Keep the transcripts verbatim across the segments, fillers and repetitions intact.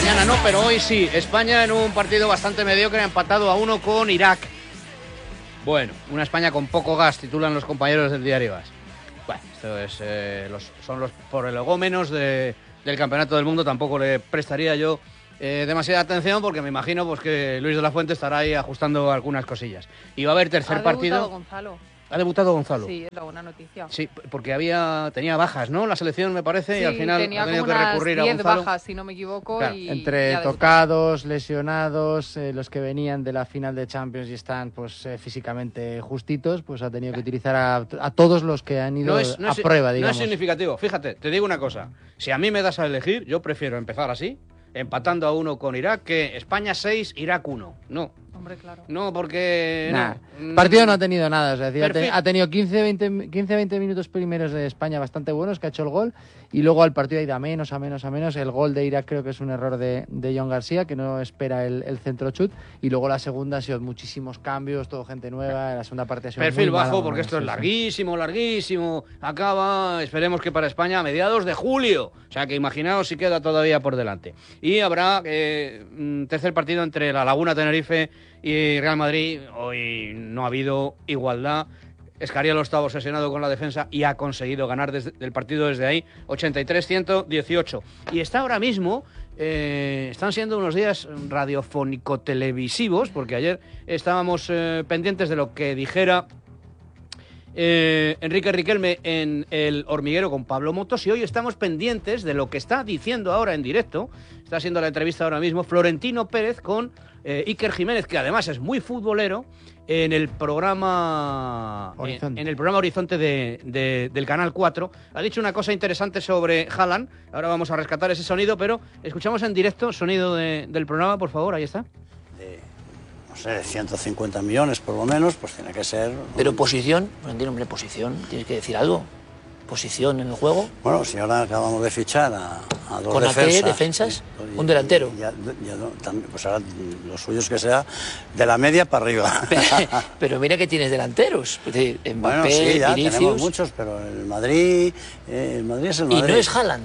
mañana no, pero hoy sí. España en un partido bastante mediocre ha empatado a uno con Irak. Bueno, una España con poco gas, titulan los compañeros del diario As. Bueno, esto es, eh, los, son los prolegómenos de, del Campeonato del Mundo. Tampoco le prestaría yo eh, demasiada atención porque me imagino pues, que Luis de la Fuente estará ahí ajustando algunas cosillas. Y va a haber tercer ha partido. Gonzalo. ¿Ha debutado Gonzalo? Sí, es la buena noticia. Sí, porque había tenía bajas, ¿no? La selección, me parece, sí, y al final tenía ha tenido como que recurrir a diez Gonzalo. bajas, si no me equivoco. Claro. Y Entre tocados, lesionados, eh, los que venían de la final de Champions y están pues eh, físicamente justitos, pues ha tenido que utilizar a, a todos los que han ido no es, no a es, prueba, digamos. No es significativo. Fíjate, te digo una cosa. Si a mí me das a elegir, yo prefiero empezar así, empatando a uno con Irak, que España seis, Irak uno. No. Hombre, claro. No, porque... Nah. No. Partido no ha tenido nada, o sea, ha, Perfil. ha tenido quince veinte minutos primeros de España bastante buenos, que ha hecho el gol, y luego al partido ha ido a menos, a menos, a menos. El gol de Irak creo que es un error de, de John García, que no espera el, el centro chut, y luego la segunda ha sido muchísimos cambios, todo gente nueva, la segunda parte ha sido Perfil muy bajo, mala, porque bueno, esto sí, es larguísimo, larguísimo. Acaba, esperemos que para España, a mediados de julio. O sea, que imaginaos si queda todavía por delante. Y habrá eh, un tercer partido entre la Laguna Tenerife y Real Madrid. Hoy no ha habido igualdad. Escariolo estaba obsesionado con la defensa y ha conseguido ganar desde el partido desde ahí, ochenta y tres a ciento dieciocho. Y está ahora mismo, eh, están siendo unos días radiofónico-televisivos, porque ayer estábamos eh, pendientes de lo que dijera eh, Enrique Riquelme en El Hormiguero con Pablo Motos, y hoy estamos pendientes de lo que está diciendo ahora en directo. Está haciendo la entrevista ahora mismo Florentino Pérez con eh, Iker Jiménez, que además es muy futbolero, en el programa Horizonte, en, en el programa Horizonte de, de, del Canal cuatro. Ha dicho una cosa interesante sobre Haaland. Ahora vamos a rescatar ese sonido, pero escuchamos en directo sonido de, del programa, por favor, ahí está. De, no sé, ciento cincuenta millones por lo menos, pues tiene que ser... Pero posición, no entiendo, hombre, posición, tienes que decir algo. Posición en el juego. Bueno, si ahora acabamos de fichar a, a dos ¿Con defensas. a qué defensas? Y, un delantero. Ya, ya no, también, pues ahora lo suyo es que sea de la media para arriba. Pero, pero mira que tienes delanteros. Mbappé, bueno, sí, ya Vinicius. Tenemos muchos, pero el Madrid, eh, el Madrid es el Madrid. Y no es Haaland.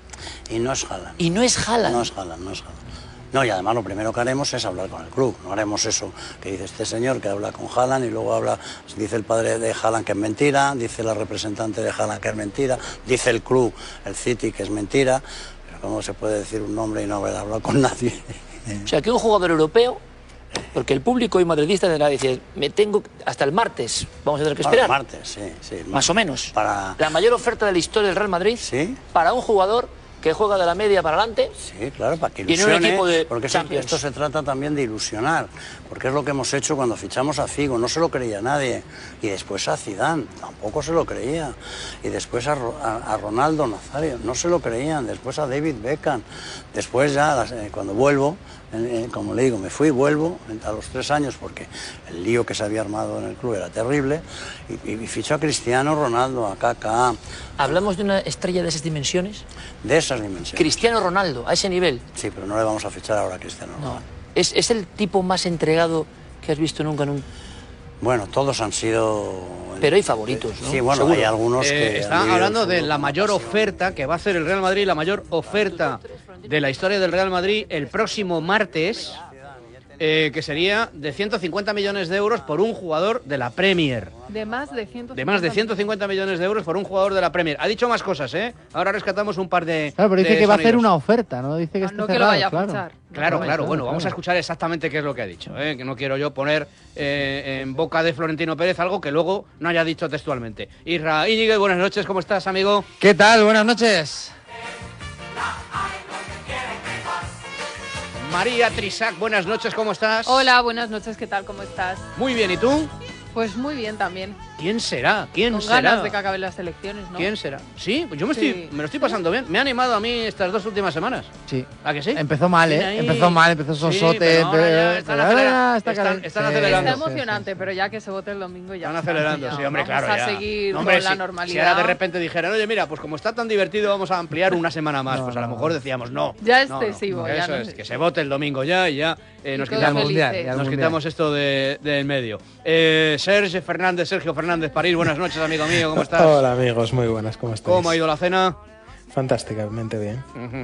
Y no es Haaland. Y no es Haaland. No es Haaland, no es Haaland. No, y además lo primero que haremos es hablar con el club. No haremos eso que dice este señor, que habla con Haaland y luego habla, dice el padre de Haaland que es mentira, dice la representante de Haaland que es mentira, dice el club, el City, que es mentira. Pero ¿cómo se puede decir un nombre y no haber hablado con nadie? O sea, que un jugador europeo, porque el público y madridista tendrá que decir, me tengo hasta el martes, vamos a tener que esperar. Bueno, el martes, sí, sí. El martes. Más o menos. Para... La mayor oferta de la historia del Real Madrid, ¿sí? Para un jugador que juega de la media para adelante. Sí, claro, para que ilusione. Y en un equipo de porque esto, Champions. esto se trata también de ilusionar, porque es lo que hemos hecho cuando fichamos a Figo, no se lo creía nadie. Y después a Zidane, tampoco se lo creía. Y después a, a, a Ronaldo Nazario, no se lo creían. Después a David Beckham. Después ya, eh, cuando vuelvo, eh, como le digo, me fui y vuelvo a los tres años, porque el lío que se había armado en el club era terrible, y, y fichó a Cristiano Ronaldo, a Kaká. ¿Hablamos de una estrella de esas dimensiones? De esas dimensiones. Cristiano Ronaldo, a ese nivel. Sí, pero no le vamos a fichar ahora a Cristiano Ronaldo. No. ¿Es, ¿Es el tipo más entregado que has visto nunca en un...? Bueno, todos han sido... Pero hay favoritos, ¿no? Sí, bueno, seguro. hay algunos que... Eh, está hablando de la mayor oferta que va a hacer el Real Madrid, la mayor oferta de la historia del Real Madrid el próximo martes, eh, que sería de ciento cincuenta millones de euros por un jugador de la Premier. De más de ciento cincuenta. De más de ciento cincuenta millones de euros por un jugador de la Premier. Ha dicho más cosas, ¿eh? Ahora rescatamos un par de... Claro, pero dice de que va a sonidos. hacer una oferta, ¿no? Dice que No, está no que cerrado, lo vaya a claro. fichar. Claro, No, claro. no, Bueno, claro. vamos a escuchar exactamente qué es lo que ha dicho, ¿eh? Que no quiero yo poner eh, en boca de Florentino Pérez algo que luego no haya dicho textualmente. Isra Íñiguez, buenas noches, ¿cómo estás, amigo? ¿Qué tal? Buenas noches. María Trisac, buenas noches, ¿cómo estás? Hola, buenas noches, ¿qué tal? ¿Cómo estás? Muy bien, ¿y tú? Pues muy bien también. ¿Quién será? ¿Quién Con será? ganas de que acaben las elecciones, ¿no? ¿Quién será? Sí, pues yo me, Sí. estoy, me lo estoy pasando bien. Me ha animado a mí estas dos últimas semanas. Sí. ¿A que sí? Empezó mal, Viene ¿eh? ahí. Empezó mal, empezó sosote. Sí, pero ahora ya están, pero acelera- ahora está están- calen- están Sí, acelerando. Está sí, emocionante, sí. pero ya que se vote el domingo ya. Están está. acelerando, Ya sí, hombre, vamos claro. a ya. seguir No, hombre, con la si- normalidad. Si ahora de repente dijeran, oye, mira, pues como está tan divertido, vamos a ampliar una semana más. No, pues a lo no. mejor decíamos, no. Ya es no, no. excesivo, ya Eso no es, sé. que se vote el domingo ya y ya eh, Y nos todos quitamos, mundial, felices. ya el nos mundial. quitamos esto de, de en medio. Eh, Sergio Fernández, Sergio Fernández París, buenas noches, amigo mío, ¿cómo estás? Hola amigos, muy buenas, ¿cómo estáis? ¿Cómo ha ido la cena? fantásticamente bien.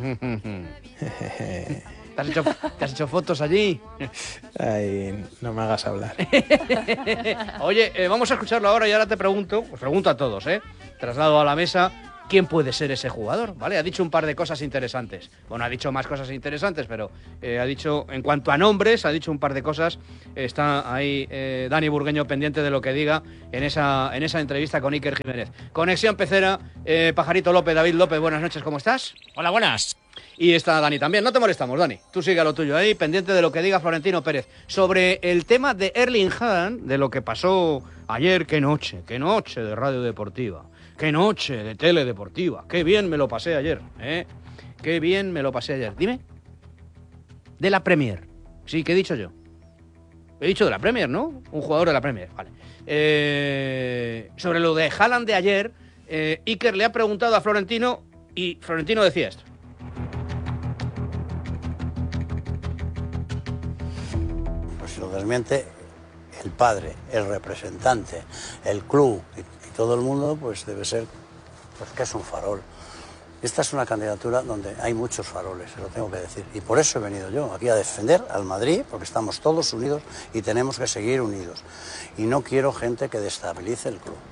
¿Te has hecho, te has hecho fotos allí? Ay, no me hagas hablar. Oye, eh, vamos a escucharlo ahora y ahora te pregunto, os pregunto a todos, ¿eh? Traslado a la mesa, ¿quién puede ser ese jugador? ¿Vale? Ha dicho un par de cosas interesantes. Bueno, ha dicho más cosas interesantes, pero eh, ha dicho, en cuanto a nombres, ha dicho un par de cosas. Está ahí eh, Dani Burgueño pendiente de lo que diga en esa, en esa entrevista con Iker Jiménez. Conexión Pecera, eh, Pajarito López, David López, buenas noches, ¿cómo estás? Hola, buenas. Y está Dani también. No te molestamos, Dani. Tú sigue a lo tuyo ahí, pendiente de lo que diga Florentino Pérez. Sobre el tema de Erling Haaland, de lo que pasó ayer, qué noche, qué noche de radio deportiva, qué noche de tele deportiva, qué bien me lo pasé ayer, ¿eh? Qué bien me lo pasé ayer. Dime. De la Premier. Sí, ¿qué he dicho yo? He dicho de la Premier, ¿no? Un jugador de la Premier, vale. Eh, sobre lo de Haaland de ayer, eh, Iker le ha preguntado a Florentino y Florentino decía esto. Lo desmiente el padre, el representante, el club y, y todo el mundo, pues debe ser pues, que es un farol. Esta es una candidatura donde hay muchos faroles, se lo tengo que decir. Y por eso he venido yo aquí a defender al Madrid, porque estamos todos unidos y tenemos que seguir unidos. Y no quiero gente que destabilice el club.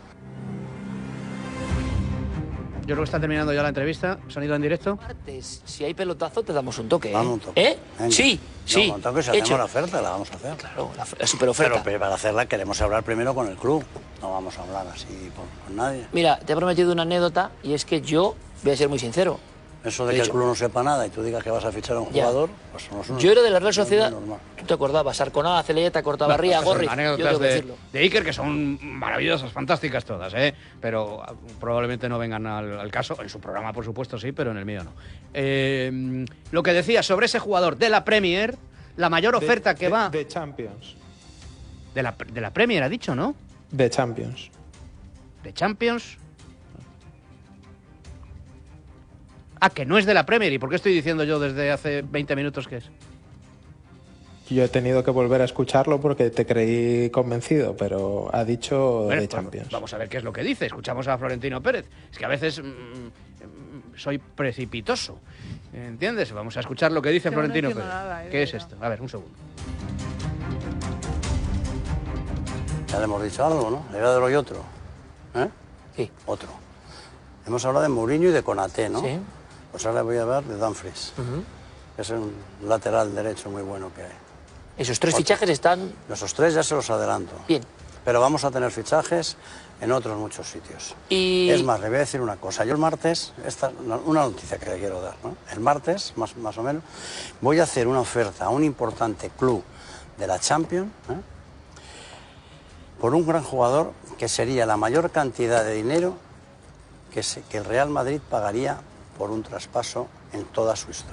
Yo creo que está terminando ya la entrevista. Sonido en directo. Martes, si hay pelotazo, te damos un toque. ¿eh? Vamos un toque. ¿Eh? Venga. Sí, sí. No, un toque, si hecho. hacemos la oferta, la vamos a hacer. Claro, la, la superoferta. Pero para hacerla queremos hablar primero con el club. No vamos a hablar así con, con nadie. Mira, te he prometido una anécdota y es que yo voy a ser muy sincero. Eso de, De que hecho. el club no sepa nada y tú digas que vas a fichar a un Ya. jugador, pues no es un- Yo era de la Real no es Sociedad, normal. tú te acordabas, Arconada, Celeta, Cortabarría, Bueno, Gorri, son yo anécdotas tengo que de, decirlo. de Iker que son maravillosas, fantásticas todas, ¿eh? Pero ah, probablemente no vengan al, al caso. En su programa, por supuesto, sí, pero en el mío no. Eh, lo que decía sobre ese jugador de la Premier, la mayor oferta De- que de- va... De Champions. De la, de la Premier, ha dicho, ¿no? De Champions. De Champions. Ah, que no es de la Premier. ¿Y por qué estoy diciendo yo desde hace veinte minutos que es? Yo he tenido que volver a escucharlo porque te creí convencido, pero ha dicho Bueno, de pues Champions. vamos a ver qué es lo que dice. Escuchamos a Florentino Pérez. Es que a veces mm, mm, soy precipitoso. ¿Entiendes? Vamos a escuchar lo que dice Yo no Florentino entiendo Pérez. nada, eh, ¿Qué de es verdad. esto? A ver, un segundo. Ya le hemos dicho algo, ¿no? Le voy a dar hoy otro. ¿Eh? Sí. Otro. Hemos hablado de Mourinho y de Konaté, ¿no? Sí. Pues ahora voy a hablar de Dumfries, Ujú. que es un lateral derecho muy bueno que hay. Esos tres Otro. fichajes están Esos tres ya se los adelanto. bien. Pero vamos a tener fichajes en otros muchos sitios. Y Es más, le voy a decir una cosa. Yo el martes, esta, una noticia que le quiero dar, ¿no? El martes, más, más o menos, voy a hacer una oferta a un importante club de la Champions, ¿eh? por un gran jugador que sería la mayor cantidad de dinero que, se- que el Real Madrid pagaría por un traspaso en toda su historia.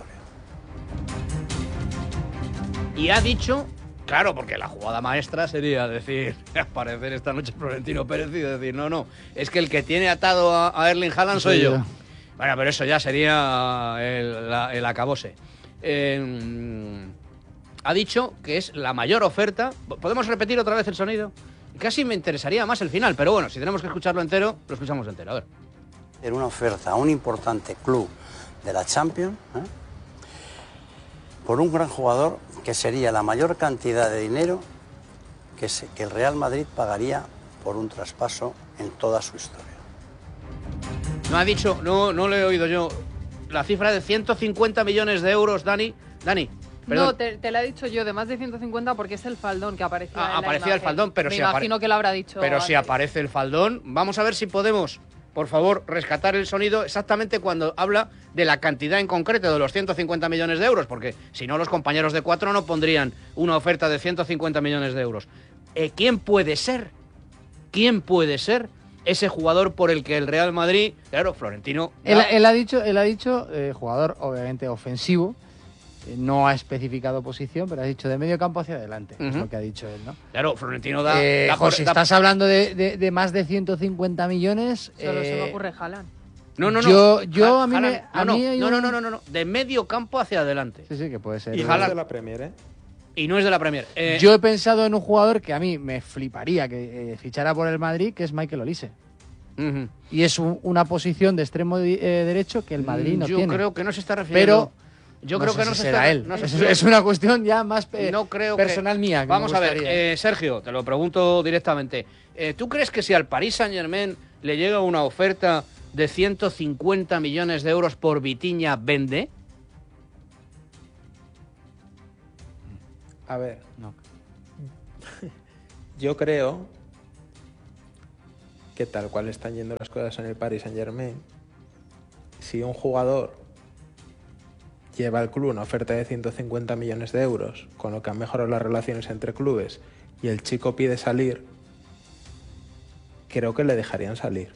Y ha dicho, claro, porque la jugada maestra sería decir, aparecer esta noche Florentino Pérez y decir, no, no, es que el que tiene atado a, a Erling Haaland soy Soy yo. yo. Bueno, pero eso ya sería el, la- el acabose. Eh, ha dicho que es la mayor oferta. ¿Podemos repetir otra vez el sonido? Casi me interesaría más el final, pero bueno, si tenemos que escucharlo entero, lo escuchamos entero. A ver. Hacer una oferta a un importante club de la Champions, ¿eh? por un gran jugador que sería la mayor cantidad de dinero que, se- que el Real Madrid pagaría por un traspaso en toda su historia. No ha dicho, no, no le he oído yo la cifra de ciento cincuenta millones de euros, Dani. Dani, perdón. No, te, te la he dicho yo, de más de ciento cincuenta, porque es el faldón que aparecía Ah, en la aparecía el imagen. faldón, pero Me si apare- imagino que lo habrá dicho Pero si antes. aparece el faldón, vamos a ver si podemos, por favor, rescatar el sonido exactamente cuando habla de la cantidad en concreto de los ciento cincuenta millones de euros, porque si no los compañeros de cuatro no pondrían una oferta de ciento cincuenta millones de euros. Eh, ¿Quién puede ser? ¿Quién puede ser ese jugador por el que el Real Madrid, claro, Florentino... Él, da- él ha dicho, él ha dicho eh, jugador obviamente ofensivo, eh, no ha especificado posición, pero ha dicho de medio campo hacia adelante, es Ujú. lo que ha dicho él, ¿no? Claro, Florentino da... Eh, da jo, por- si da- estás hablando de, de- de más de ciento cincuenta millones... Solo se eh, me ocurre Haaland. No, no, no. Yo- yo Ja- a mí me- Haaland- a no, mí no, hay no, no, un- no, no, no, no, de medio campo hacia adelante. Sí, sí, que puede ser. Y Y no es Haaland- de la Premier, ¿eh? Y no es de la Premier. Eh, Yo he pensado en un jugador que a mí me fliparía que eh, fichara por el Madrid, que es Michael Olise. Uh-huh. Y es un, una posición de extremo eh, derecho que el Madrid no yo tiene. Yo creo que no se está refiriendo... Pero yo no creo sé que no si se será está... él. No es, se... es una cuestión ya más eh, no creo personal que... mía. Que Vamos me a ver, gustaría. eh, Sergio, te lo pregunto directamente. Eh, ¿Tú crees que si al Paris Saint-Germain le llega una oferta de ciento cincuenta millones de euros por Vitinha, vende? A ver, No. yo creo que tal cual están yendo las cosas en el Paris Saint-Germain, si un jugador lleva al club una oferta de ciento cincuenta millones de euros, con lo que han mejorado las relaciones entre clubes, y el chico pide salir, creo que le dejarían salir.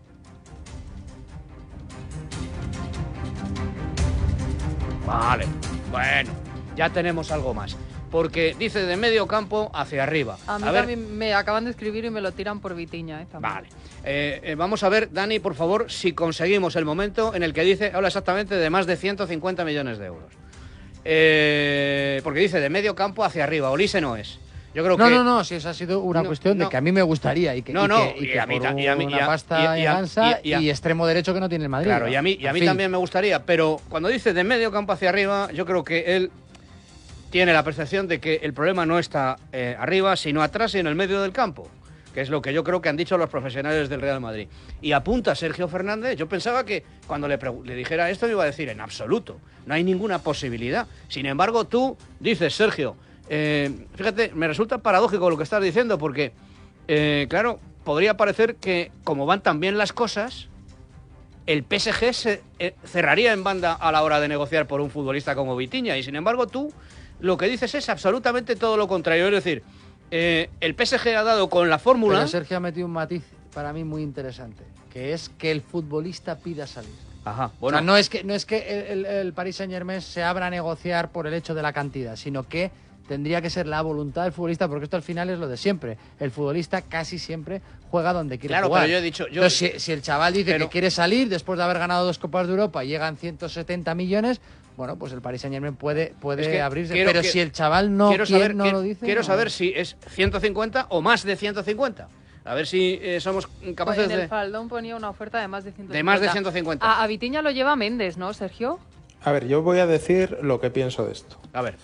Vale, bueno, ya tenemos algo más. Porque dice de medio campo hacia arriba. A mí a ver, también me acaban de escribir y me lo tiran por Vitinha. ¿eh? Vale. Eh, eh, vamos a ver, Dani, por favor, si conseguimos el momento en el que dice, habla exactamente de más de ciento cincuenta millones de euros. Eh, porque dice de medio campo hacia arriba. Olise no es. Yo creo No, que... no, no, si esa ha sido una No, cuestión no. de que a mí me gustaría y que, No, y no, que, y y que a mí por ta- y a mí- y una a- pasta y- y a- gansa y- y a- y extremo derecho que no tiene el Madrid. Claro, y a mí, y a En mí fin. también me gustaría, pero cuando dice de medio campo hacia arriba, yo creo que él tiene la percepción de que el problema no está eh, arriba, sino atrás y en el medio del campo, que es lo que yo creo que han dicho los profesionales del Real Madrid. Y apunta Sergio Fernández, yo pensaba que cuando le, le dijera esto me iba a decir, en absoluto, no hay ninguna posibilidad. Sin embargo, tú dices, Sergio, eh, fíjate, me resulta paradójico lo que estás diciendo, porque, eh, claro, podría parecer que como van tan bien las cosas, el P S G se eh, cerraría en banda a la hora de negociar por un futbolista como Vitinha, y sin embargo tú lo que dices es absolutamente todo lo contrario. Es decir, eh, el P S G ha dado con la fórmula... Pero Sergio ha metido un matiz para mí muy interesante, que es que el futbolista pida salir. Ajá, Bueno, bueno, o sea, no es que, no es que el, el, el Paris Saint-Germain se abra a negociar por el hecho de la cantidad, sino que tendría que ser la voluntad del futbolista, porque esto al final es lo de siempre. El futbolista casi siempre juega donde quiere claro, jugar. pero yo he dicho... Yo, Entonces, si, si el chaval dice pero- que quiere salir después de haber ganado dos Copas de Europa y llegan ciento setenta millones, bueno, pues el Paris Saint-Germain puede, puede Es que abrirse. quiero Pero que- si el chaval no, quiero quiere, saber, no quiero, lo dice... quiero no. saber si es ciento cincuenta o más de ciento cincuenta. A ver si eh, somos capaces Pues en el de... Faldón ponía una oferta de más de ciento cincuenta. De más de ciento cincuenta. A, a Vitinha lo lleva Méndez, ¿no, Sergio? A ver, yo voy a decir lo que pienso de esto. A ver,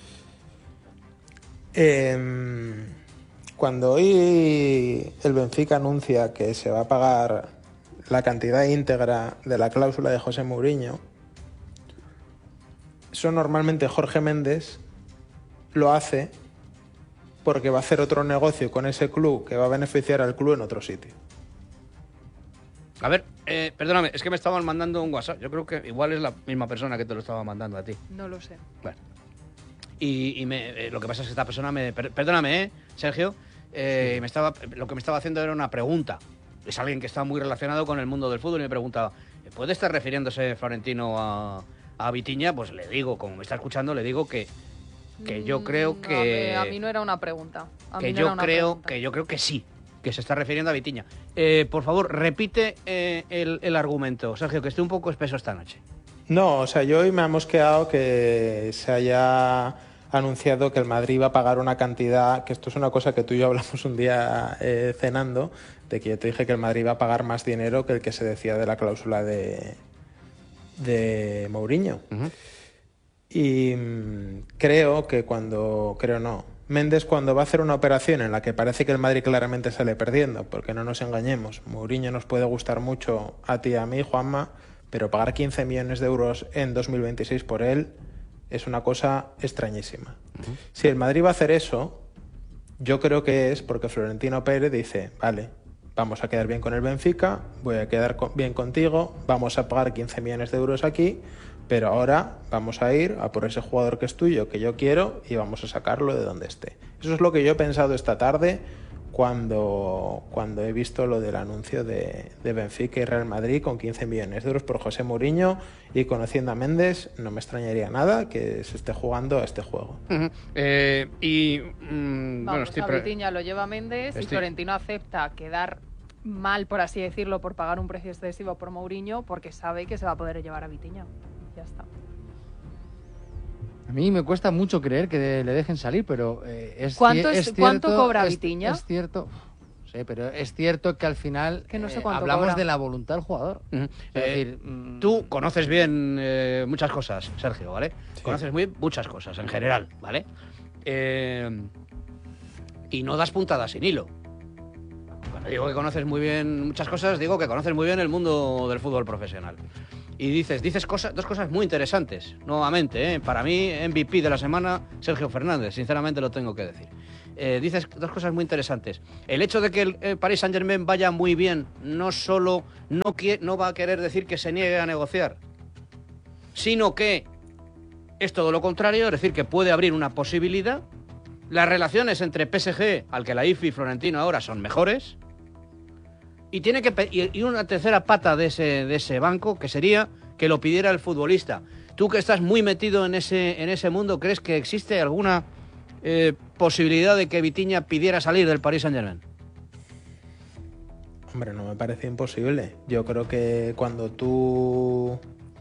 Eh, cuando hoy el Benfica anuncia que se va a pagar la cantidad íntegra de la cláusula de José Mourinho, eso normalmente Jorge Méndez lo hace porque va a hacer otro negocio con ese club que va a beneficiar al club en otro sitio. a ver, eh, perdóname, es que me estaban mandando un WhatsApp. Yo creo que igual es la misma persona que te lo estaba mandando a ti. No lo sé. Bueno. Y, y me, eh, lo que pasa es que esta persona me... per- Perdóname, ¿eh, Sergio? Eh, me estaba, lo que me estaba haciendo era una pregunta. Es alguien que está muy relacionado con el mundo del fútbol y me preguntaba, ¿puede estar refiriéndose Florentino a, a Vitinha? Pues le digo, como me está escuchando, le digo que, que yo Mm, creo no, que... A mí no era una pregunta. A mí que no yo era una creo pregunta. que yo creo que sí, que se está refiriendo a Vitinha. Eh, por favor, repite eh, el, el argumento, Sergio, que estoy un poco espeso esta noche. No, o sea, yo hoy me ha mosqueado que se haya anunciado que el Madrid va a pagar una cantidad, que esto es una cosa que tú y yo hablamos un día eh, cenando, de que yo te dije que el Madrid va a pagar más dinero que el que se decía de la cláusula de, de Mourinho. Uh-huh. Y mm, creo que cuando, creo no, Méndez cuando va a hacer una operación en la que parece que el Madrid claramente sale perdiendo, porque no nos engañemos, Mourinho nos puede gustar mucho a ti y a mí, Juanma, pero pagar quince millones de euros en dos mil veintiséis por él es una cosa extrañísima. Uh-huh. Si el Madrid va a hacer eso, yo creo que es porque Florentino Pérez dice, vale, vamos a quedar bien con el Benfica, voy a quedar con, bien contigo, vamos a pagar quince millones de euros aquí, pero ahora vamos a ir a por ese jugador que es tuyo, que yo quiero, y vamos a sacarlo de donde esté. Eso es lo que yo he pensado esta tarde cuando, cuando he visto lo del anuncio de, de Benfica y Real Madrid con quince millones de euros por José Mourinho, y conociendo a Méndez no me extrañaría nada que se esté jugando a este juego. Uh-huh. Eh, y mm, Vamos, bueno, estoy a pre- Vitinha lo lleva Méndez y Estoy- Florentino acepta quedar mal, por así decirlo, por pagar un precio excesivo por Mourinho, porque sabe que se va a poder llevar a Vitinha. Ya está. A mí me cuesta mucho creer que le dejen salir, pero eh, es, ¿Cuánto ci- es- es cuánto cierto, cobra es- Vitinha? Es cierto, sé, pero es cierto que al final Que no sé eh, cuánto hablamos cobra. de la voluntad del jugador. Uh-huh. Es Eh, decir, mm, tú conoces bien eh, muchas cosas, Sergio, ¿vale? Sí. Conoces muy bien muchas cosas en general, ¿vale? Eh, y no das puntadas sin hilo. Cuando digo que conoces muy bien muchas cosas, digo que conoces muy bien el mundo del fútbol profesional. Y dices, dices cosas, dos cosas muy interesantes, nuevamente, ¿eh? Para mí, M V P de la semana, Sergio Fernández, sinceramente lo tengo que decir. Eh, dices dos cosas muy interesantes. El hecho de que el eh, Paris Saint-Germain vaya muy bien, no solo no, quie- no va a querer decir que se niegue a negociar, sino que es todo lo contrario, es decir, que puede abrir una posibilidad. Las relaciones entre P S G, al que la I F I y Florentino ahora son mejores, y tiene que pe- y y una tercera pata de ese, de ese banco, que sería que lo pidiera el futbolista. Tú que estás muy metido en ese, en ese mundo, ¿crees que existe alguna eh, posibilidad de que Vitinha pidiera salir del Paris Saint-Germain? Hombre, no me parece imposible. Yo creo que cuando tú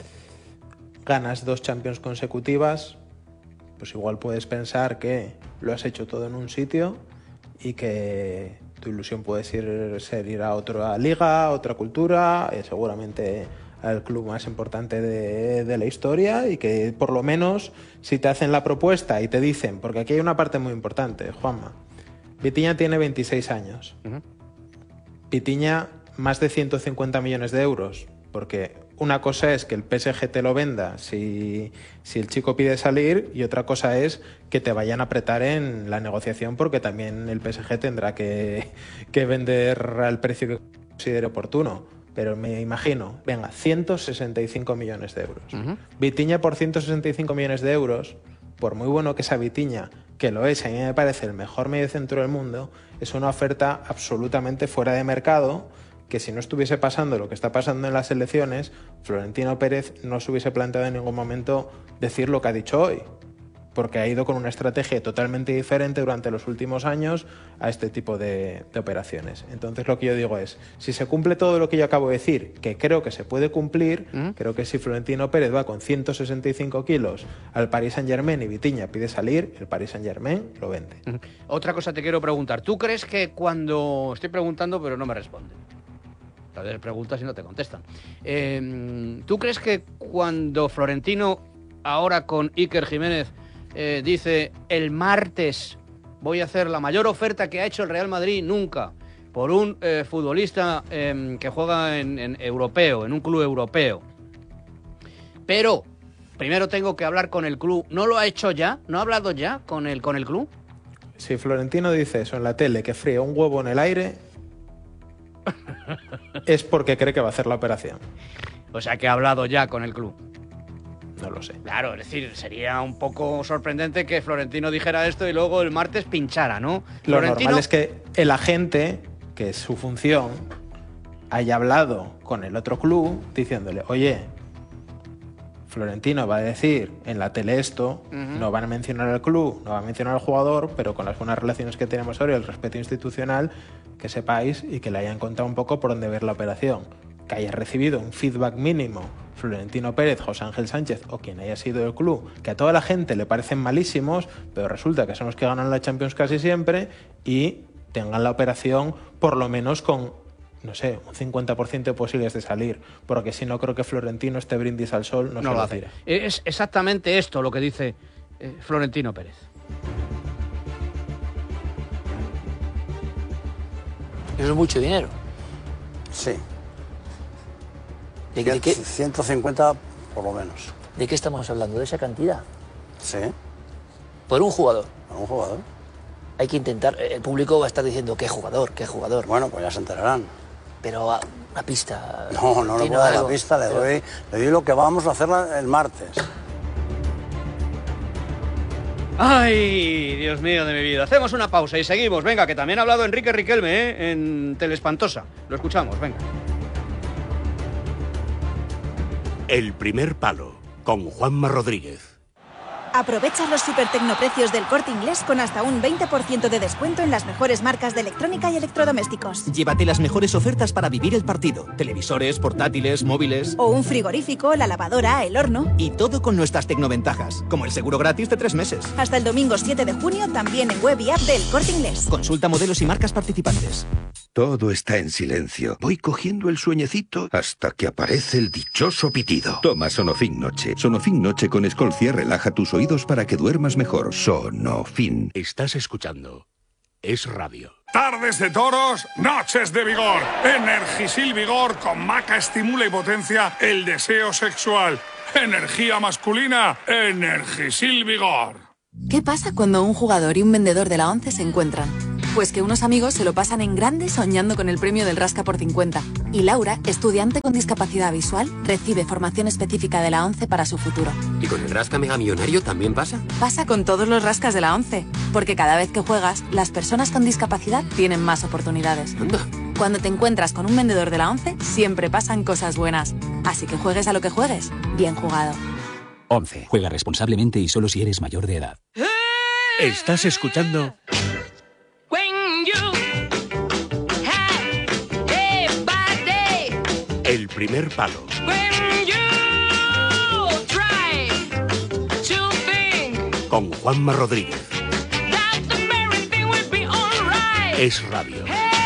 ganas dos Champions consecutivas, pues igual puedes pensar que lo has hecho todo en un sitio y que tu ilusión puede ser, ser ir a otra liga, a otra cultura, eh, seguramente al club más importante de, de la historia, y que por lo menos si te hacen la propuesta y te dicen, porque aquí hay una parte muy importante, Juanma, Vitinha tiene veintiséis años. Uh-huh. Vitinha, más de ciento cincuenta millones de euros, porque una cosa es que el P S G te lo venda si, si el chico pide salir, y otra cosa es que te vayan a apretar en la negociación, porque también el P S G tendrá que, que vender al precio que considere oportuno. Pero me imagino, venga, ciento sesenta y cinco millones de euros. Uh-huh. Vitinha por ciento sesenta y cinco millones de euros, por muy bueno que sea Vitinha, que lo es, a mí me parece el mejor mediocentro del mundo, es una oferta absolutamente fuera de mercado, que si no estuviese pasando lo que está pasando en las elecciones, Florentino Pérez no se hubiese planteado en ningún momento decir lo que ha dicho hoy, porque ha ido con una estrategia totalmente diferente durante los últimos años a este tipo de, de operaciones. Entonces lo que yo digo es, si se cumple todo lo que yo acabo de decir, que creo que se puede cumplir, ¿Mm? creo que si Florentino Pérez va con ciento sesenta y cinco kilos al Paris Saint-Germain y Vitinha pide salir, el Paris Saint-Germain lo vende. Uh-huh. Otra cosa te quiero preguntar. ¿Tú crees que cuando... Estoy preguntando, pero no me responden. Tal vez preguntas y no te contestan. Eh, ¿Tú crees que cuando Florentino, ahora con Iker Jiménez, eh, dice el martes voy a hacer la mayor oferta que ha hecho el Real Madrid nunca por un eh, futbolista eh, que juega en, en europeo, en un club europeo, pero primero tengo que hablar con el club? ¿No lo ha hecho ya? ¿No ha hablado ya con el, con el club? Si Florentino dice eso en la tele, que fríe un huevo en el aire, es porque cree que va a hacer la operación. O sea, que ha hablado ya con el club. No lo sé. Claro, es decir, sería un poco sorprendente que Florentino dijera esto y luego el martes pinchara, ¿no? Lo Florentino... normal es que el agente, que es su función, haya hablado con el otro club diciéndole, oye, Florentino va a decir en la tele esto, Ujú. no van a mencionar al club, no va a mencionar al jugador, pero con las buenas relaciones que tenemos ahora y el respeto institucional, que sepáis y que le hayan contado un poco por dónde ver la operación. Que haya recibido un feedback mínimo Florentino Pérez, José Ángel Sánchez o quien haya sido el club, que a toda la gente le parecen malísimos, pero resulta que son los que ganan la Champions casi siempre, y tengan la operación por lo menos con, no sé, un cincuenta por ciento de posibles de salir, porque si no creo que Florentino este brindis al sol no, no se lo lo hace. tira. Es exactamente esto lo que dice eh, Florentino Pérez. Eso es mucho dinero. Sí, ¿De, qué- de qué, ciento cincuenta por lo menos. ¿De qué estamos hablando? ¿De esa cantidad? Sí, Por un jugador. para un jugador. Hay que intentar... El público va a estar diciendo, ¿qué jugador? ¿Qué jugador? Bueno, pues ya se enterarán. Pero ah, una pista... No, no le Tino, puedo dar la algo. pista, le Pero- doy, le doy lo que vamos a hacer la- el martes. ¡Ay, Dios mío de mi vida! Hacemos una pausa y seguimos. Venga, que también ha hablado Enrique Riquelme, ¿eh? En Telespantosa. Lo escuchamos, venga. El primer palo, con Juanma Rodríguez. Aprovecha los supertecnoprecios del Corte Inglés con hasta un veinte por ciento de descuento en las mejores marcas de electrónica y electrodomésticos. Llévate las mejores ofertas para vivir el partido. Televisores, portátiles, móviles... O un frigorífico, la lavadora, el horno. Y todo con nuestras tecnoventajas, como el seguro gratis de tres meses. Hasta el domingo siete de junio también en web y app del Corte Inglés. Consulta modelos y marcas participantes. Todo está en silencio. Voy cogiendo el sueñecito hasta que aparece el dichoso pitido. Toma Sonofin Noche. Sonofin Noche con Escolcia relaja tus oídos para que duermas mejor. Sonofin. Estás escuchando Es Radio. Tardes de toros, noches de vigor. Energisil Vigor con maca estimula y potencia el deseo sexual. Energía masculina, Energisil Vigor. ¿Qué pasa cuando un jugador y un vendedor de la ONCE se encuentran? Pues que unos amigos se lo pasan en grande soñando con el premio del Rasca por cincuenta. Y Laura, estudiante con discapacidad visual, recibe formación específica de la ONCE para su futuro. ¿Y con el Rasca Mega Millonario también pasa? Pasa con todos los rascas de la ONCE, porque cada vez que juegas, las personas con discapacidad tienen más oportunidades. Anda. Cuando te encuentras con un vendedor de la ONCE, siempre pasan cosas buenas. Así que juegues a lo que juegues, bien jugado. ONCE. Juega responsablemente y solo si eres mayor de edad. Estás escuchando El Primer Palo. Con Juanma Rodríguez. Es Radio.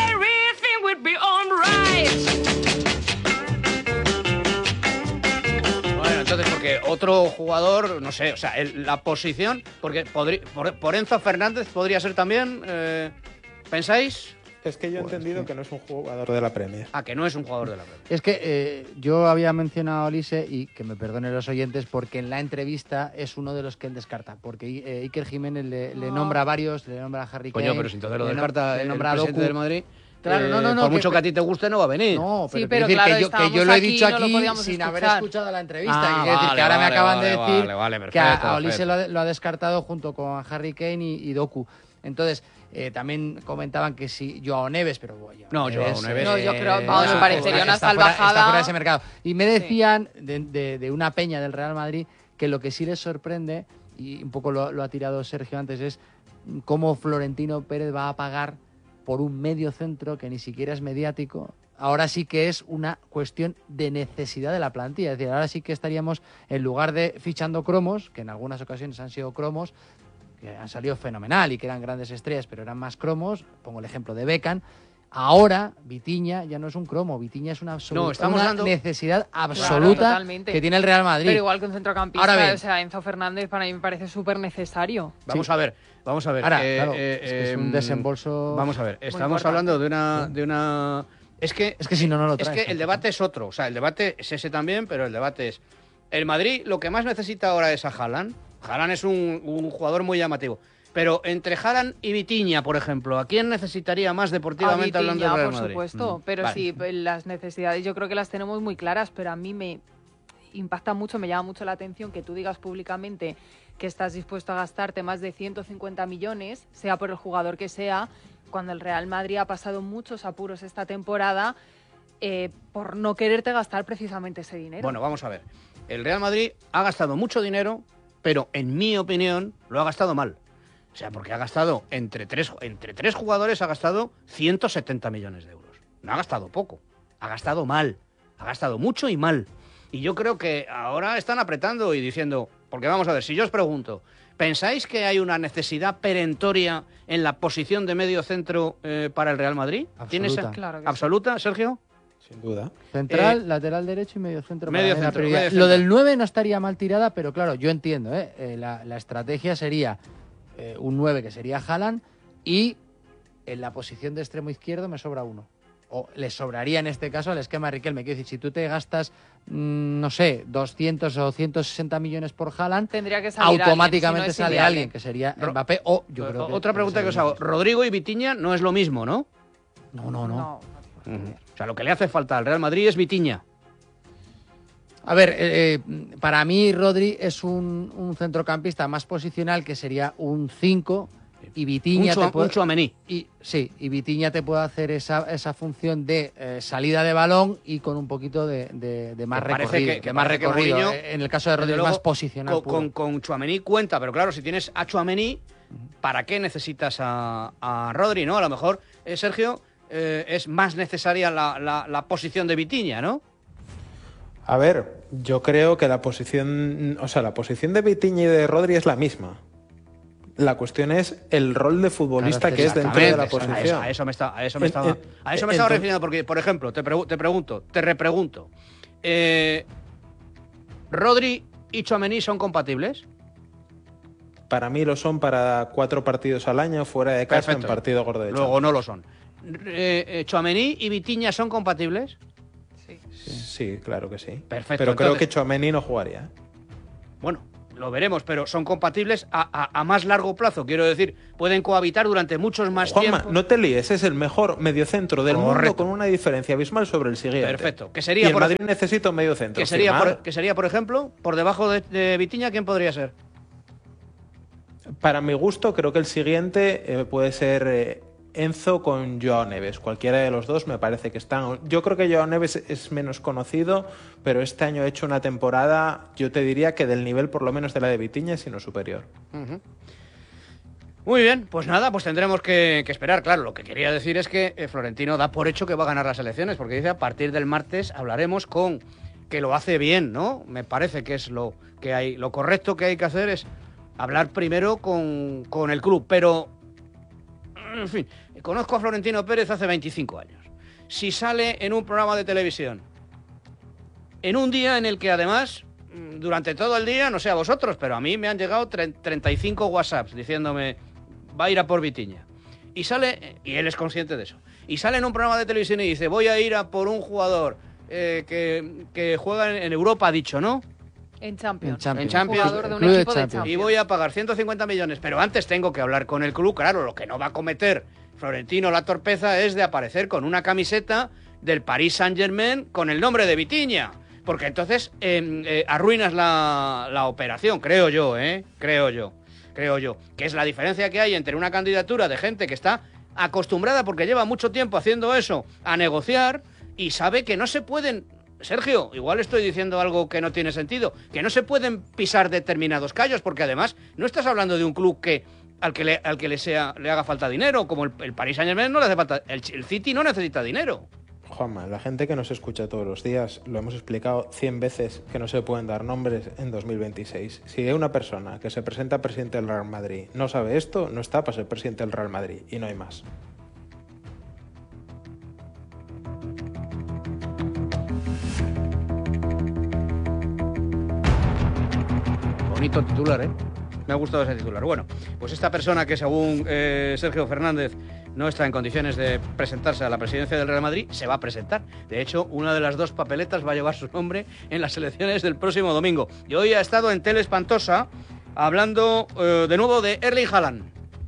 Bueno, entonces, porque otro jugador, no sé, o sea, el- la posición, porque podrí- por, por Enzo Fernández podría ser también, eh, ¿pensáis? Es que yo he Pues entendido sí. que no es un jugador de la Premier. Ah, que no es un jugador de la Premier. Es que eh, yo había mencionado a Olise, y que me perdonen los oyentes, porque en la entrevista es uno de los que él descarta. Porque eh, Iker Jiménez le, le nombra a varios, le nombra a Harry Kane. Coño, pero si entonces lo le nom- descarta le el nombra a presidente Doku. del Madrid. Claro, eh, no, no, no. por mucho que a ti te guste, no va a venir. No, pero, Sí, quiero pero decir claro, que, yo, que yo estábamos lo he aquí, dicho no lo aquí podíamos sin haber escuchar. escuchado la entrevista. Ah, y quiero decir vale, que ahora vale, me acaban vale, de decir vale, vale, que a, perfecto, a Olise perfecto. lo ha, lo ha descartado junto con Harry Kane y, y Doku. Entonces, eh, también comentaban que si Joao Neves, pero bueno, No, Joao Neves. No, yo creo- eh, vamos, me está parecería fuera- una está fuera- salvajada. Está fuera de ese mercado. Y me decían de, de- de una peña del Real Madrid que lo que sí les sorprende, y un poco lo, lo ha tirado Sergio antes, es cómo Florentino Pérez va a pagar por un medio centro que ni siquiera es mediático. Ahora sí que es una cuestión de necesidad de la plantilla. Es decir, ahora sí que estaríamos, en lugar de fichando cromos, que en algunas ocasiones han sido cromos, que han salido fenomenal y que eran grandes estrellas, pero eran más cromos, pongo el ejemplo de Beckham. Ahora, Vitinha ya no es un cromo, Vitinha es una, absoluta, No, estamos una dando- necesidad Claro, absoluta totalmente. que tiene el Real Madrid. Pero igual que un centrocampista, Ahora bien. o sea, Enzo Fernández para mí me parece súper necesario. Vamos a ver, vamos a ver. Ahora, eh, claro, eh, es que es un em, desembolso Vamos a ver, muy estamos importante. hablando de una, de una. Es que, Es que si no, no lo es traes. que el debate es otro. O sea, el debate es ese también, pero el debate es. El Madrid lo que más necesita ahora es a Haaland. Haaland es un, un jugador muy llamativo. Pero entre Haaland y Vitinha, por ejemplo, ¿a quién necesitaría más deportivamente A hablando del Vitinha, Real por Madrid? supuesto, Mm, pero vale. sí, pues, las necesidades yo creo que las tenemos muy claras, pero a mí me impacta mucho, me llama mucho la atención que tú digas públicamente que estás dispuesto a gastarte más de ciento cincuenta millones, sea por el jugador que sea, cuando el Real Madrid ha pasado muchos apuros esta temporada eh, por no quererte gastar precisamente ese dinero. Bueno, vamos a ver. El Real Madrid ha gastado mucho dinero, pero en mi opinión lo ha gastado mal. O sea, porque ha gastado entre tres, entre tres jugadores, ha gastado ciento setenta millones de euros. No ha gastado poco, ha gastado mal, ha gastado mucho y mal. Y yo creo que ahora están apretando y diciendo, porque vamos a ver, si yo os pregunto, ¿pensáis que hay una necesidad perentoria en la posición de medio centro eh, para el Real Madrid? ¿Tiene esa- Absoluta. Claro que sí. ¿Absoluta, Sergio? Sin duda. Central, Eh, lateral derecho y medio centro. medio para mí la centro, prioridad. medio centro. Lo del nueve no estaría mal tirada, pero claro, yo entiendo, ¿eh? Eh, la, la estrategia sería eh, un nueve que sería Haaland, y en la posición de extremo izquierdo me sobra uno. O le sobraría en este caso al esquema de Riquelme. Quiero decir, si tú te gastas, mm, no sé, doscientos o ciento sesenta millones por Haaland, Tendría que salir automáticamente alguien, si no es sale inviable. alguien, que sería Ro- Mbappé, o yo creo O- que Otra pregunta que os hago. Rodrigo y Vitinha no es lo mismo, ¿no? No, no, no. No, O sea, lo que le hace falta al Real Madrid es Vitinha. A ver, eh, eh, para mí Rodri es un, un centrocampista más posicional, que sería un cinco, y Vitinha Un Chua- te puede, un Tchouaméni. y sí, y Vitinha te puede hacer esa, esa función de eh, salida de balón y con un poquito de, de- de más Que parece recorrido, que- que de más parece que recorrido. Mourinho, Eh, en el caso de Rodri Desde es más luego, posicional Con, puro. con, con Tchouaméni cuenta, pero claro, si tienes a Tchouaméni, ¿para qué necesitas a, a Rodri, no? A lo mejor, eh, Sergio, eh, es más necesaria la, la- la posición de Vitinha, ¿no? A ver, yo creo que la posición, o sea, la posición de Vitinha y de Rodri es la misma. La cuestión es el rol de futbolista claro, que es dentro de la posición. A eso, a eso me, está, a eso me estaba, a eso me estaba refiriendo, porque, por ejemplo, te, pre te pregunto, te repregunto, eh, ¿Rodri y Tchouaméni son compatibles? Para mí lo son para cuatro partidos al año, fuera de casa, perfecto, en partido gordo de Champions. Luego no lo son. Eh, eh, ¿Tchouaméni y Vitinha son compatibles? Sí. Sí, sí, claro que sí. Perfecto. Pero creo entonces, que Tchouaméni no jugaría. Bueno, lo veremos, pero son compatibles a, a, a más largo plazo. Quiero decir, pueden cohabitar durante muchos más Juanma, tiempo. no te líes, es el mejor mediocentro del Correcto. mundo con una diferencia abismal sobre el siguiente. Perfecto. Que sería y el por, Madrid necesita un mediocentro. Que sería, por, que sería, por ejemplo, por debajo de, de Vitinha, ¿quién podría ser? Para mi gusto, creo que el siguiente eh, puede ser eh, Enzo con Joao Neves. Cualquiera de los dos me parece que están. Yo creo que Joao Neves es menos conocido, pero este año ha hecho una temporada, yo te diría que del nivel por lo menos de la de Vitinha, sino superior. Uh-huh. Muy bien, pues nada, pues tendremos que, que esperar. Claro, lo que quería decir es que eh, Florentino da por hecho que va a ganar las elecciones, porque dice a partir del martes hablaremos con que lo hace bien, ¿no? Me parece que es lo que hay, lo correcto que hay que hacer es hablar primero con, con el club, pero, en fin, conozco a Florentino Pérez hace veinticinco años. Si sale en un programa de televisión, en un día en el que además, durante todo el día, no sé a vosotros, pero a mí me han llegado treinta y cinco WhatsApps diciéndome, va a ir a por Vitinha. Y sale, y él es consciente de eso, y sale en un programa de televisión y dice, voy a ir a por un jugador eh, que, que juega en, en Europa, ha dicho, ¿no? En Champions. En Champions. En Champions. Jugador de un equipo de Champions. Y voy a pagar ciento cincuenta millones, pero antes tengo que hablar con el club. Claro, lo que no va a cometer Florentino la torpeza es de aparecer con una camiseta del Paris Saint-Germain con el nombre de Vitinha. Porque entonces eh, eh, arruinas la, la operación, creo yo, ¿eh? Creo yo, creo yo. Que es la diferencia que hay entre una candidatura de gente que está acostumbrada, porque lleva mucho tiempo haciendo eso, a negociar y sabe que no se pueden... Sergio, igual estoy diciendo algo que no tiene sentido, que no se pueden pisar determinados callos, porque además no estás hablando de un club que al que le, al que le, sea, le haga falta dinero, como el, el Paris Saint-Germain no le hace falta, el, el City no necesita dinero. Juanma, la gente que nos escucha todos los días, lo hemos explicado cien veces que no se pueden dar nombres en dos mil veintiséis. Si hay una persona que se presenta presidente del Real Madrid no sabe esto, no está para ser presidente del Real Madrid, y no hay más. Bonito titular, ¿eh? Me ha gustado ese titular. Bueno, pues esta persona que según eh, Sergio Fernández no está en condiciones de presentarse a la presidencia del Real Madrid, se va a presentar. De hecho, una de las dos papeletas va a llevar su nombre en las elecciones del próximo domingo. Y hoy ha estado en Tele Espantosa hablando eh, de nuevo de Erling Haaland.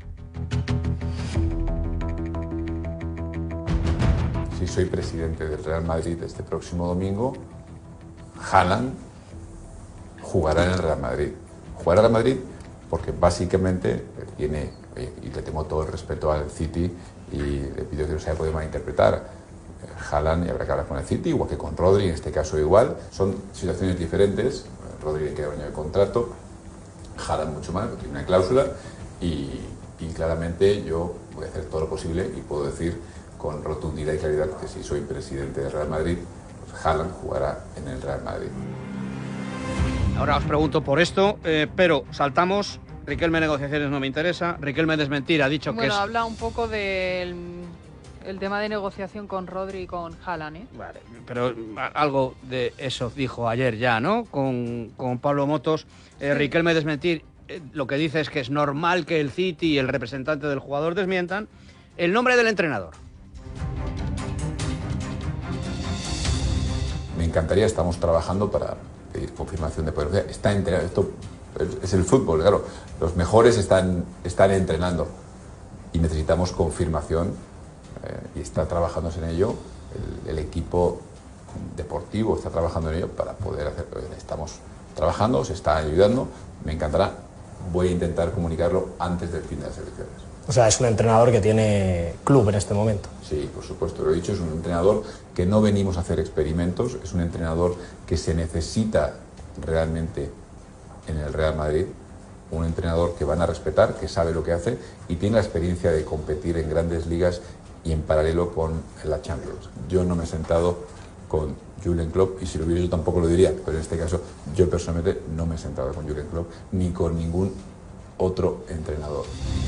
Si soy presidente del Real Madrid este próximo domingo, Haaland jugará en el Real Madrid. Jugará en el Real Madrid porque básicamente tiene, y le tengo todo el respeto al City y le pido que no se puede malinterpretar, Haaland y habrá que hablar con el City, igual que con Rodri, en este caso igual. Son situaciones diferentes. Rodri le queda un año de contrato, Haaland mucho más, tiene una cláusula y, y claramente yo voy a hacer todo lo posible y puedo decir con rotundidad y claridad que si soy presidente del Real Madrid, pues Haaland jugará en el Real Madrid. Ahora os pregunto por esto, eh, pero saltamos. Riquelme negociaciones no me interesa. Riquelme desmentir, ha dicho bueno, que es... Bueno, habla un poco del el tema de negociación con Rodri y con Haaland, ¿eh? Vale, pero algo de eso dijo ayer ya, ¿no? Con, con Pablo Motos. Eh, sí. Riquelme desmentir, eh, lo que dice es que es normal que el City y el representante del jugador desmientan el nombre del entrenador. Me encantaría, estamos trabajando para pedir confirmación de poder. Está entrenando, esto es el fútbol, claro. Los mejores están, están entrenando y necesitamos confirmación eh, y está trabajándose en ello. El, el equipo deportivo está trabajando en ello para poder hacerlo. Estamos trabajando, se está ayudando. Me encantará. Voy a intentar comunicarlo antes del fin de las elecciones. O sea, es un entrenador que tiene club en este momento. Sí, por supuesto, lo he dicho, es un entrenador que no venimos a hacer experimentos, es un entrenador que se necesita realmente en el Real Madrid, un entrenador que van a respetar, que sabe lo que hace y tiene la experiencia de competir en grandes ligas y en paralelo con la Champions. Yo no me he sentado con Jürgen Klopp y si lo hubiera yo tampoco lo diría, pero en este caso yo personalmente no me he sentado con Jürgen Klopp ni con ningún otro entrenador.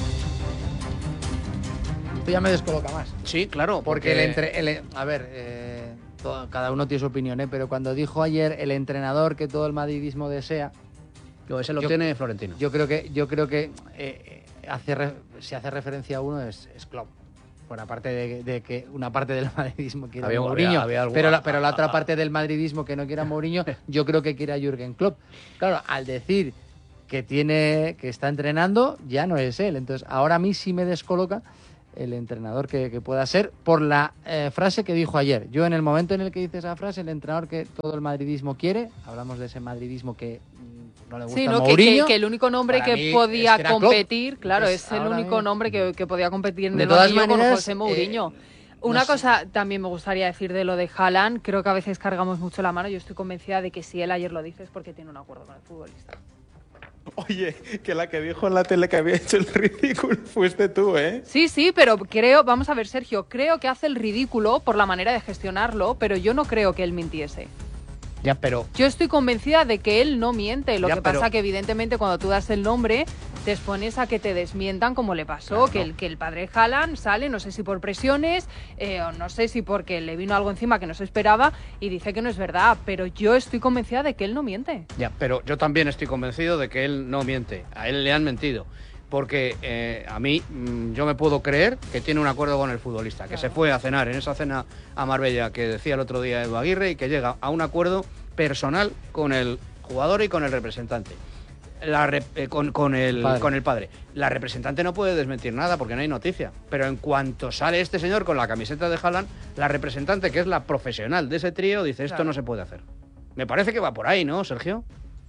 Esto ya me descoloca más. Sí, claro. Porque, porque... el entre... El... A ver, eh, todo, cada uno tiene su opinión, ¿eh? Pero cuando dijo ayer el entrenador que todo el madridismo desea... Yo, ese lo yo, tiene Florentino. Yo creo que, yo creo que eh, hace re... si hace referencia a uno es, es Klopp. Por aparte de, de que una parte del madridismo quiere a Mourinho, había, había pero, la, pero la otra parte del madridismo que no quiere a Mourinho, yo creo que quiere a Jürgen Klopp. Claro, al decir que tiene que está entrenando, ya no es él. Entonces, ahora a mí sí me descoloca el entrenador que, que pueda ser por la eh, frase que dijo ayer. Yo en el momento en el que dice esa frase, el entrenador que todo el madridismo quiere, hablamos de ese madridismo que no le gusta sí, no, Mourinho. Que, que, que el único nombre que podía es que competir, Klopp. Claro, pues es el único mismo. nombre que, que podía competir en de el todas banquillo maneras, con José Mourinho. Eh, Una no cosa sé. también me gustaría decir de lo de Haaland, creo que a veces cargamos mucho la mano, yo estoy convencida de que si él ayer lo dice es porque tiene un acuerdo con el futbolista. Oye, que la que dijo en la tele que había hecho el ridículo fuiste tú, ¿eh? Sí, sí, pero creo, vamos a ver, Sergio, creo que hace el ridículo por la manera de gestionarlo, pero yo no creo que él mintiese. Ya, pero... Yo estoy convencida de que él no miente. Lo ya, que pero... pasa que evidentemente cuando tú das el nombre te expones a que te desmientan como le pasó, claro, que, no. el, que el padre Haaland sale, no sé si por presiones eh, o no sé si porque le vino algo encima que no se esperaba y dice que no es verdad, pero yo estoy convencida de que él no miente. Ya, pero yo también estoy convencido de que él no miente. A él le han mentido. Porque eh, a mí, mmm, yo me puedo creer que tiene un acuerdo con el futbolista, que claro. se fue a cenar en esa cena a Marbella que decía el otro día Edu Aguirre y que llega a un acuerdo personal con el jugador y con el representante, la rep, eh, con, con, el, padre. con el padre. La representante no puede desmentir nada porque no hay noticia, pero en cuanto sale este señor con la camiseta de Haaland, la representante, que es la profesional de ese trío, dice esto claro. no se puede hacer. Me parece que va por ahí, ¿no, Sergio?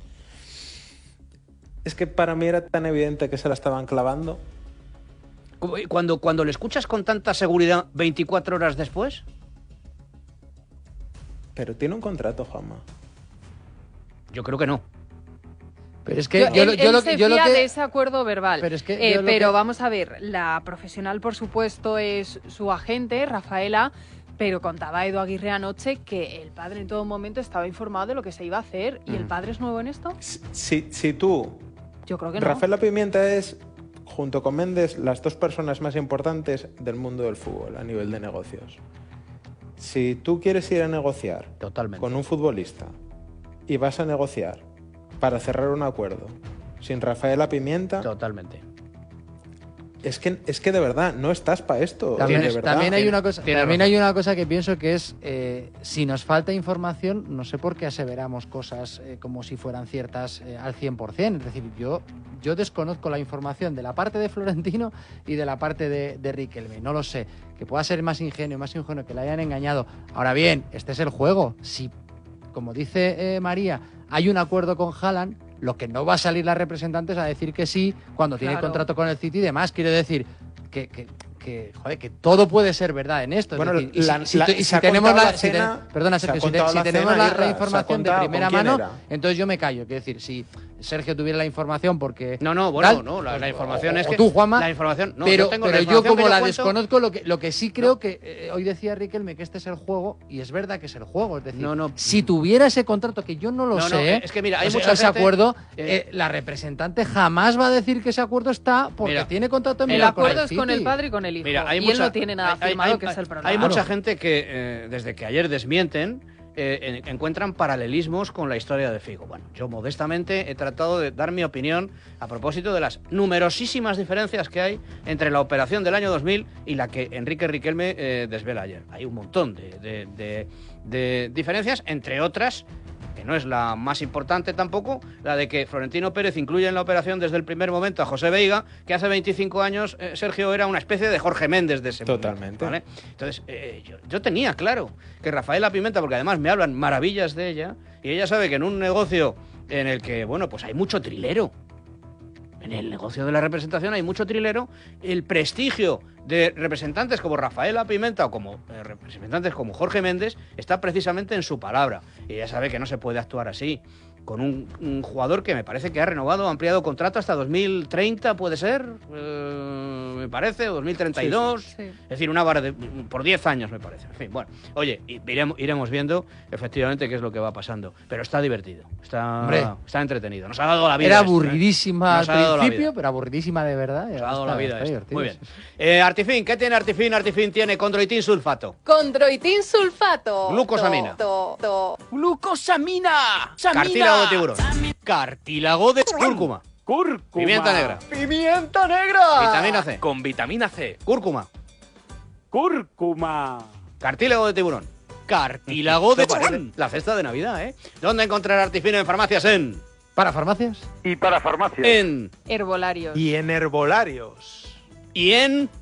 Es que para mí era tan evidente que se la estaban clavando. Cuando, cuando le escuchas con tanta seguridad veinticuatro horas después. Pero tiene un contrato, Juanma. Yo creo que no. Pero es que yo, yo, él, yo, él lo, se yo fía lo que... de ese acuerdo verbal. Pero, es que eh, pero que... vamos a ver, la profesional, por supuesto, es su agente, Rafaela. Pero contaba Edu Aguirre anoche que el padre en todo momento estaba informado de lo que se iba a hacer. ¿Y mm. el padre es nuevo en esto? Si, si tú... Yo creo que no. Rafaela Pimienta es, junto con Méndez, las dos personas más importantes del mundo del fútbol a nivel de negocios. Si tú quieres ir a negociar Totalmente. con un futbolista y vas a negociar para cerrar un acuerdo sin Rafaela Pimienta... Totalmente. Es que, es que de verdad, no estás para esto. También, de verdad. también, hay una cosa, también hay una cosa que pienso que es, eh, si nos falta información, no sé por qué aseveramos cosas eh, como si fueran ciertas eh, al cien por ciento. Es decir, yo, yo desconozco la información de la parte de Florentino y de la parte de, de Riquelme. No lo sé. Que pueda ser más ingenuo, más ingenuo, que le hayan engañado. Ahora bien, este es el juego. Si, como dice eh, María, hay un acuerdo con Haaland, lo que no va a salir la representante es a decir que sí cuando tiene claro. contrato con el City y demás. Quiero decir que, que, que, joder, que todo puede ser verdad en esto. Bueno, es decir, la, y si, la, si, si tenemos la, si cena, te, perdona, Sergio, si, te, si tenemos cena, la, la información de primera mano, era? entonces yo me callo. Quiero decir, si Sergio tuviera la información porque... No, no, bueno, tal, no, la, la información o, es o que... tú, Juanma, la información, no, pero, yo, tengo pero la yo como yo la cuento, desconozco, lo que, lo que sí creo no. que... Eh, hoy decía Riquelme que este es el juego, y es verdad que es el juego. Es decir, no, no, si tuviera ese contrato, que yo no lo no, sé, no, ¿eh? es que mira, hay ese, mucha ese gente, acuerdo, eh, eh, la representante jamás va a decir que ese acuerdo está porque mira, tiene contrato en el acuerdo con el es con el padre y con el hijo. Mira, hay y mucha, él no tiene nada hay, firmado, hay, que es el problema. Hay claro. mucha gente que eh, desde que ayer desmienten eh, en, encuentran paralelismos con la historia de Figo. Bueno, yo modestamente he tratado de dar mi opinión a propósito de las numerosísimas diferencias que hay entre la operación del año dos mil y la que Enrique Riquelme eh, desvela ayer. Hay un montón de, de, de, de diferencias, entre otras, que no es la más importante tampoco, la de que Florentino Pérez incluye en la operación desde el primer momento a José Veiga, que hace veinticinco años, eh, Sergio, era una especie de Jorge Méndez de ese Totalmente. momento, ¿vale? Entonces, eh, yo, yo tenía claro que Rafaela Pimienta, porque además me hablan maravillas de ella, y ella sabe que en un negocio en el que, bueno, pues hay mucho trilero, en el negocio de la representación hay mucho trilero, el prestigio de representantes como Rafaela Pimenta o como eh, representantes como Jorge Méndez está precisamente en su palabra. Y ella sabe que no se puede actuar así. con un, un jugador que me parece que ha renovado, ha ampliado contrato hasta dos mil treinta, ¿puede ser? Eh, me parece, o dos mil treinta y dos. Sí, sí, sí. Es decir, una vara de, por diez años, me parece. En fin, bueno. Oye, iremos, iremos viendo efectivamente qué es lo que va pasando. Pero está divertido, está, está entretenido. Nos ha dado la vida. Era esto, aburridísima ¿eh? al principio, pero aburridísima de verdad. Nos ha dado la vida esto. Divertido. Muy bien. Eh, Artifin, ¿qué tiene Artifin? Artifin tiene condroitin sulfato. Condroitin sulfato. Glucosamina. To, to, to. ¡Glucosamina! ¡Samina! Cartílago de tiburón. Cartílago de cúrcuma. Cúrcuma. Pimienta negra. ¡Pimienta negra! Vitamina C. Con vitamina C. Cúrcuma. Cúrcuma. Cartílago de tiburón. Cartílago de tiburón. La cesta de Navidad, ¿eh? ¿Dónde encontrar Artifin en farmacias? En... ¿Para farmacias? Y para farmacias. En... Herbolarios. Y en herbolarios. Y en...